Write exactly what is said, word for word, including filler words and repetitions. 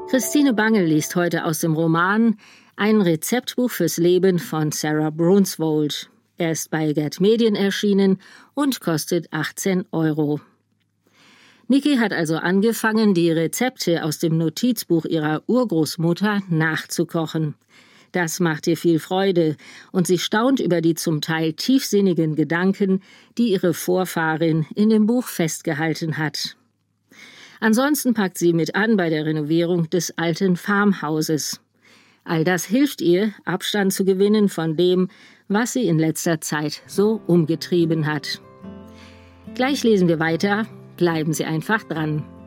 Christine Bange liest heute aus dem Roman Ein Rezeptbuch fürs Leben von Sarah Brunswold. Er ist bei Gerd Medien erschienen und kostet achtzehn Euro. Niki hat also angefangen, die Rezepte aus dem Notizbuch ihrer Urgroßmutter nachzukochen. Das macht ihr viel Freude und sie staunt über die zum Teil tiefsinnigen Gedanken, die ihre Vorfahrin in dem Buch festgehalten hat. Ansonsten packt sie mit an bei der Renovierung des alten Farmhauses. All das hilft ihr, Abstand zu gewinnen von dem, was sie in letzter Zeit so umgetrieben hat. Gleich lesen wir weiter, bleiben Sie einfach dran.